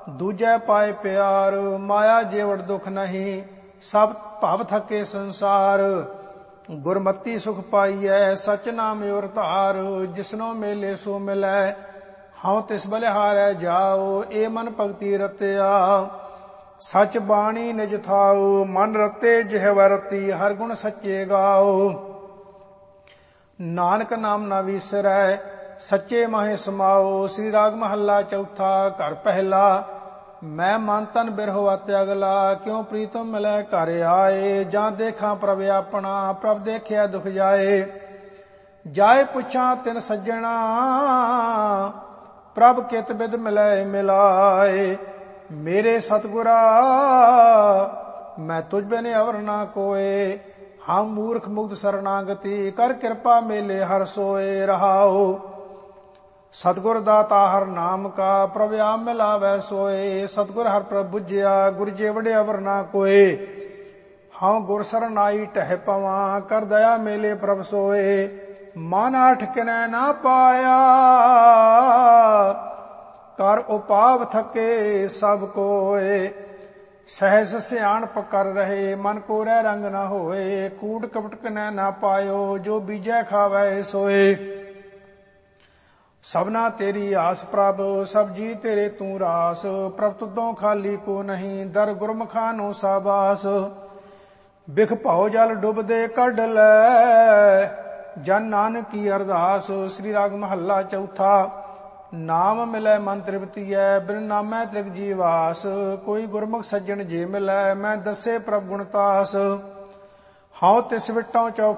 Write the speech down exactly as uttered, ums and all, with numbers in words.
ਦੂਜੈ ਪਾਏ ਪਿਆਰ, ਮਾਇਆ ਜੀਵੜ ਦੁਖ ਨਹੀਂ, ਸਭ ਭਵ ਥਕੇ ਸੰਸਾਰ। ਗੁਰਮਤੀ ਸੁਖ ਪਾਈਐ, ਸਚ ਨਾਮ ਔਰ ਧਾਰ, ਜਿਸਨੋ ਮੇਲੇ ਸੋ ਮਿਲੈ, ਹਉ ਤਿਸ ਬਲਿਹਾਰੈ ਜਾਓ। ਏ ਮਨ ਭਗਤੀ ਰਤਿਆ, ਸਚ ਬਾਣੀ ਨਿਜ ਥਾਉ, ਮਨ ਰਤੇ ਜਿਹਵ ਰਤੀ, ਹਰ ਗੁਣ ਸੱਚੇ ਗਾਓ। ਨਾਨਕ ਨਾਮ ਨਾ ਵੀਸਰੈ, ਸੱਚੇ ਮਾਹੇ ਸਮਾਓ। ਸ੍ਰੀ ਰਾਗ ਮਹੱਲਾ ਚੌਥਾ। ਘਰ ਪਹਿਲਾ। ਮੈਂ ਮਨ ਤਨ ਬਿਰਹੋ ਅਤਿ ਅਗਲਾ, ਕਿਉ ਪ੍ਰੀਤਮ ਮਿਲੈ ਘਰ ਆਏ। ਜਾਂ ਦੇਖਾਂ ਪ੍ਰਭ ਆਪਣਾ, ਪ੍ਰਭ ਦੇਖਿਆ ਦੁਖ ਜਾਏ। ਜਾਏ ਪੁੱਛਾਂ ਤਿਨ ਸੱਜਣਾ, ਪ੍ਰਭ ਕਿਤ ਬਿਦ ਮਿਲੈ ਮਿਲਾਏ। ਮੇਰੇ ਸਤਿਗੁਰਾ ਮੈਂ ਤੁਝ ਬਿਨ ਅਵਰ ਨਾ ਕੋਏ, ਹਮ ਮੂਰਖ ਮੁਗਧ ਸਰਨਾਗਤੀ, ਕਰ ਕਿਰਪਾ ਮੇਲੇ ਹਰ ਸੋਏ। ਰਹਾਉ ਸਤਿਗੁਰ ਦਾਤਾ ਹਰ ਨਾਮ ਕਾ, ਪ੍ਰਭ ਆਪ ਮਿਲਾਵੈ ਸੋਏ। ਸਤਿਗੁਰ ਹਰ ਪ੍ਰਭ ਬੁਝਿਆ, ਗੁਰ ਜੇ ਵਡਿਆ ਵਰ ਨਾ ਕੋਏ। ਹਉ ਗੁਰ ਸਰਨ ਆਈ ਟਹਿ ਪਵਾਂ, ਕਰ ਦਇਆ ਮੇਲੇ ਪ੍ਰਭ ਸੋਏ। ਮਨ ਆਠ ਕਿਨੈ ਨਾ ਪਾਇਆ, ਕਰ ਉਪਾਵ ਥਕੇ ਸਭ ਕੋਏ। ਸਹਿਜ ਸਿਆਣਪ ਕਰ ਰਹੇ, ਮਨ ਕੋ ਰਹਿ ਰੰਗ ਨਾ ਹੋਏ। ਕੂਟ ਕਪਟ ਕਨੈ ਨਾ ਪਾਇਓ, ਜੋ ਬੀਜੈ ਖਾਵੈ ਸੋਏ। ਸਭਨਾ ਤੇਰੀ ਆਸ ਪ੍ਰਭ, ਸਭ ਜੀ ਤੇਰੇ ਤੂੰ ਰਾਸ। ਪ੍ਰਭ ਤੁਦੋਂ ਖਾਲੀ ਕੋ ਨਹੀਂ, ਦਰ ਗੁਰਮੁਖਾਂ ਨੂੰ ਸਾਬਾਸ। ਬਿਖ ਭਉ ਜਲ ਡੁੱਬਦੇ ਕੱਢ ਲੈ, ਜਨ ਨਾਨਕ ਕੀ ਅਰਦਾਸ। ਸ੍ਰੀ ਰਾਗ ਮਹੱਲਾ ਚੌਥਾ। ਨਾਮ ਮਿਲੈ ਮਨ ਤ੍ਰਿਪਤੀਐ, ਬਿਨ ਨਾਮੈ ਤ੍ਰਿਗ ਜੀਵਾਸ। ਕੋਈ ਗੁਰਮੁਖ ਸੱਜਣ ਜੇ ਮਿਲੈ, ਮੈਂ ਦੱਸੇ ਪ੍ਰਭ ਗੁਣਤਾਸ। ਹਉ ਤਿਸ ਵਿਟੋਂ ਚੌਖ